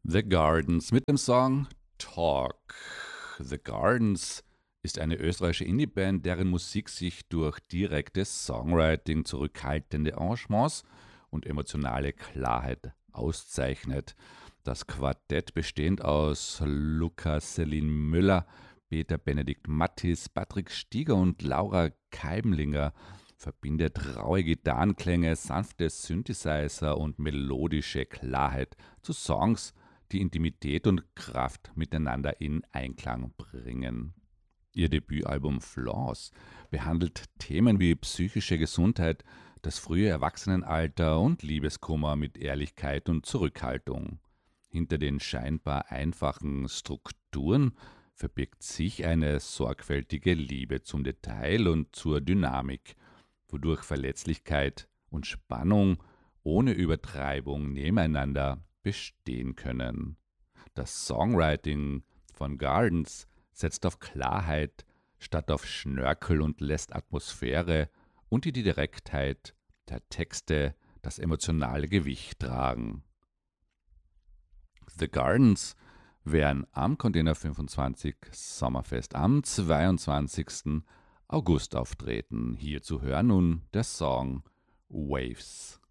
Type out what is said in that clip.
The Gardens mit dem Song Talk. The Gardens ist eine österreichische Indie-Band, deren Musik sich durch direktes Songwriting, zurückhaltende Arrangements und emotionale Klarheit auszeichnet. Das Quartett, bestehend aus Lukas Selin Müller, Peter Benedikt Mattis, Patrick Stieger und Laura Keimlinger, verbindet raue Gitarrenklänge, sanfte Synthesizer und melodische Klarheit zu Songs, die Intimität und Kraft miteinander in Einklang bringen. Ihr Debütalbum Flaws behandelt Themen wie psychische Gesundheit, das frühe Erwachsenenalter und Liebeskummer mit Ehrlichkeit und Zurückhaltung. Hinter den scheinbar einfachen Strukturen verbirgt sich eine sorgfältige Liebe zum Detail und zur Dynamik, wodurch Verletzlichkeit und Spannung ohne Übertreibung nebeneinander bestehen können. Das Songwriting von Gardens setzt auf Klarheit statt auf Schnörkel und lässt Atmosphäre und die Direktheit der Texte das emotionale Gewicht tragen. The Gardens werden am Container 25 Sommerfest am 22. August auftreten. Hier zu hören nun der Song Waves.